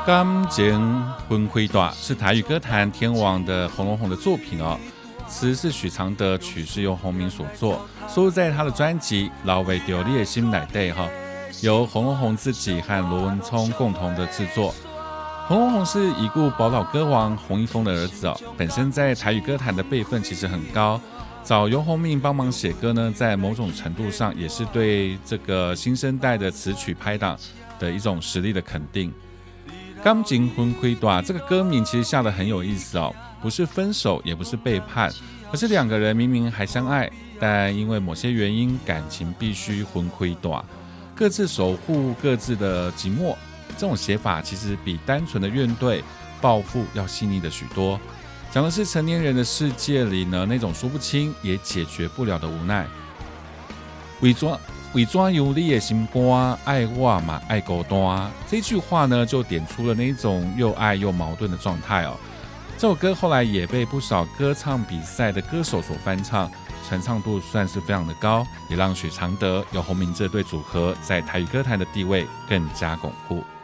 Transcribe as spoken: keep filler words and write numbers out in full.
感情分开大是台语歌坛天王的洪荣宏的作品哦，词是许常德，曲是由洪明所作，收录在他的专辑《老为丢你的心内底》哈，由洪荣宏自己和罗文聪共同的制作。洪荣宏是已故宝岛歌王洪一峰的儿子哦，本身在台语歌坛的辈分其实很高，找游鸿明帮忙写歌呢，在某种程度上也是对这个新生代的词曲拍档的一种实力的肯定。感情分开大这个歌名其实下得很有意思哦，不是分手，也不是背叛，而是两个人明明还相爱，但因为某些原因，感情必须分开大，各自守护各自的寂寞。这种写法其实比单纯的怨怼、报复要细腻的许多，讲的是成年人的世界里呢，那种说不清也解决不了的无奈。伪装伪装有你的心肝，爱我嘛爱孤单，这句话呢，就点出了那种又爱又矛盾的状态哦。这首歌后来也被不少歌唱比赛的歌手所翻唱，传唱度算是非常的高，也让许常德、游鸿明这对组合在台语歌坛的地位更加巩固。